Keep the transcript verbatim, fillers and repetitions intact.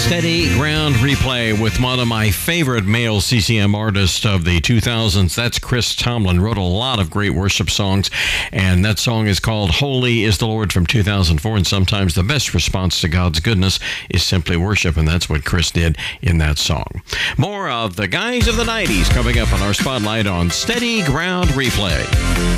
Steady Ground Replay with one of my favorite male C C M artists of the two thousands. That's Chris Tomlin. Wrote a lot of great worship songs, and that song is called Holy is the Lord from two thousand four, and sometimes the best response to God's goodness is simply worship, and that's what Chris did in that song. More of the guys of the nineties coming up on our Spotlight on Steady Ground Replay.